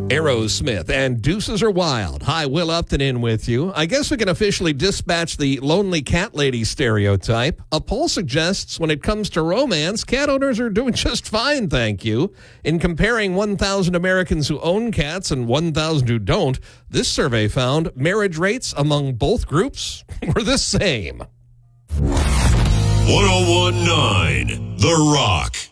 Aerosmith and Deuces Are Wild. Hi, Will Upton in with you. I guess we can officially dispatch the lonely cat lady stereotype. A poll suggests when it comes to romance, cat owners are doing just fine, thank you. In comparing 1,000 Americans who own cats and 1,000 who don't, this survey found marriage rates among both groups were the same. 101.9 The Rock.